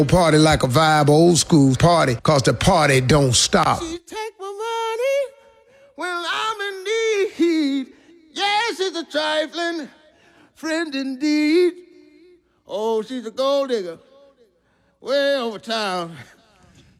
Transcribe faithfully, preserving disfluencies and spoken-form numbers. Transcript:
Party like a vibe, old school party, cause the party don't stop. She take my money when I'm in need. Yes, she's a trifling friend indeed. Oh, she's a gold digger way over town.